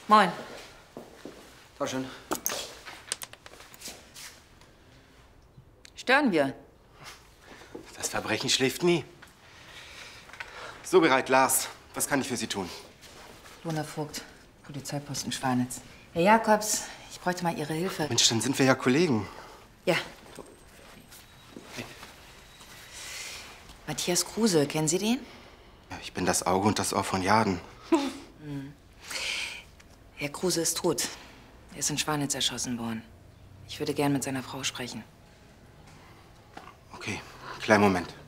Moin. Schön. Stören wir? Das Verbrechen schläft nie. So bereit, Lars. Was kann ich für Sie tun? Lona Vogt, Polizeiposten Schwanitz. Herr Jakobs, ich bräuchte mal Ihre Hilfe. Mensch, dann sind wir ja Kollegen. Ja. Matthias Kruse, kennen Sie den? Ja, ich bin das Auge und das Ohr von Jaden. Herr Kruse ist tot. Er ist in Schwanitz erschossen worden. Ich würde gern mit seiner Frau sprechen. Okay, kleinen Moment.